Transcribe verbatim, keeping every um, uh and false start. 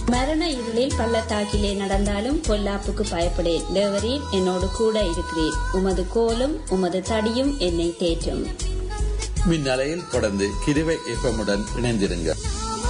மரண இருளில் பள்ளத்தாக்கிலே நடந்தாலும் பொல்லாப்புக்கு பயப்படேன். தேவரீர் என்னோடு கூட இருக்கிறீர். உமது கோலும் உமது தடியும் என்னை தேற்றும். மின்னலையில் தொடர்ந்து கிருவை எஃப்எம்முடன் இணைந்திருங்க.